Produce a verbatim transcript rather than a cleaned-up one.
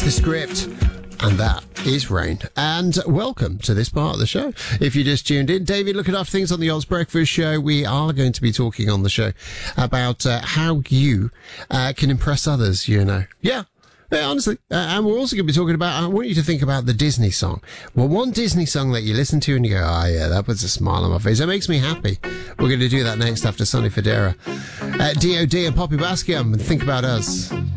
Script, and that is Rain. And welcome to this part of the show. If you just tuned in, David looking after things on the Oz Breakfast Show. We are going to be talking on the show about uh, how you uh, can impress others, you know. Yeah. Yeah, honestly. Uh, and we're also going to be talking about, I want you to think about the Disney song. Well, one Disney song that you listen to and you go, oh yeah, that puts a smile on my face. That makes me happy. We're going to do that next after Sonny Fodera. Uh, D O D and Poppy Basquiat, and Think About Us.